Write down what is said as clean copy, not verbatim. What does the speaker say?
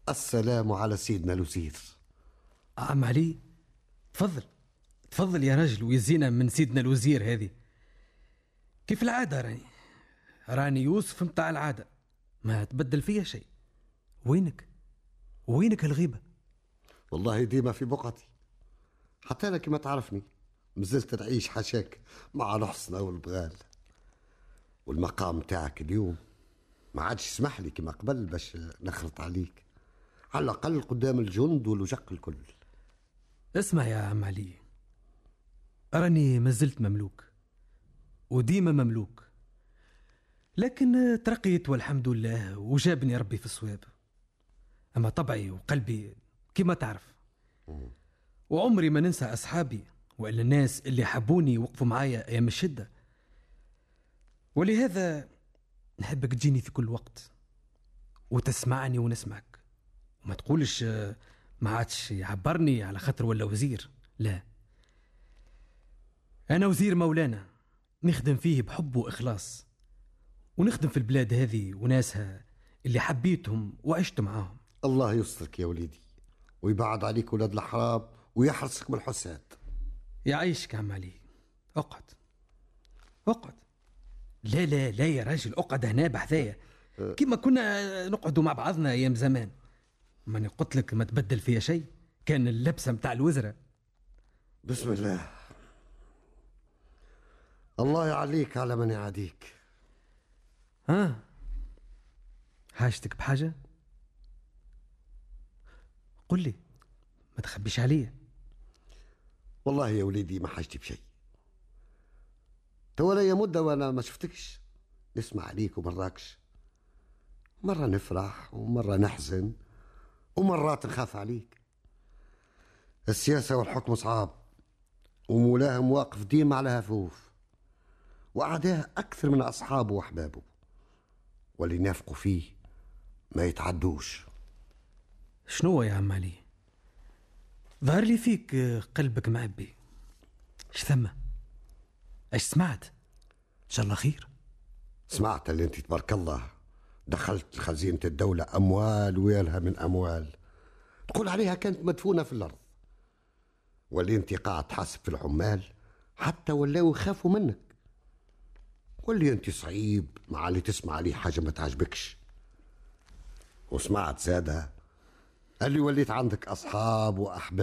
السلام على سيدنا الوزير. عم علي، تفضل تفضل يا رجل، ويزينا من سيدنا الوزير هذه. كيف العادة راني يوسف متاع العادة، ما تبدل فيها شيء. وينك الغيبة؟ والله ديما في بقعتي، حتى لك ما تعرفني، مازلت نعيش حشاك مع الحصنة والبغال. والمقام تاعك اليوم ما عادش يسمح لي كما قبل باش نخرط عليك، على الأقل قدام الجند والوجق الكل. اسمع يا عم علي، راني مازلت مملوك وديما مملوك، لكن ترقيت والحمد لله وجابني ربي في الصواب. أما طبعي وقلبي كما تعرف، وعمري ما ننسى أصحابي وإلا الناس اللي حبوني وقفوا معايا أيام الشدة. ولهذا نحبك تجيني في كل وقت وتسمعني ونسمعك، وما تقولش ما عادش يعبرني على خاطر ولا وزير. لا، أنا وزير مولانا، نخدم فيه بحب وإخلاص، ونخدم في البلاد هذه وناسها اللي حبيتهم وعشت معاهم. الله يسترك يا وليدي ويبعد عليك ولاد الحرام ويحرسك من الحساد. يعيشك عم علي، اقعد. لا لا لا يا راجل، اقعد هنا بحذايا كما كنا نقعدوا مع بعضنا ايام زمان. ماني قلت لك ما تبدل فيها شيء، كان اللبسه متاع الوزراء. بسم الله، الله يعليك على من يعاديك. حاجتك بحاجه؟ قل لي، ما تخبيش عليا. والله يا وليدي ما حاجتي بشيء، تولى يا مدة وانا ما شفتكش، نسمع عليك ومراكش، مرة نفرح ومرة نحزن ومرات نخاف عليك. السياسة والحكم صعاب، ومولاهم واقف ديما على هفوف، وأعداء أكثر من أصحابه وأحبابه، واللي نافقوا فيه ما يتعدوش. شنو يا عم علي؟ ظهر لي فيك قلبك معبي. ايش ثم؟ ايش سمعت؟ ان شاء الله خير. سمعت اللي انت تبارك الله دخلت خزينة الدولة أموال ويالها من أموال تقول عليها كانت مدفونة في الأرض، واللي انت قاعد تحاسب في العمال حتى ولاو يخافوا منك، واللي انت صعيب مع اللي تسمع عليه حاجة ما تعجبكش. وسمعت زادة اللي وليت عندك أصحاب وأحباب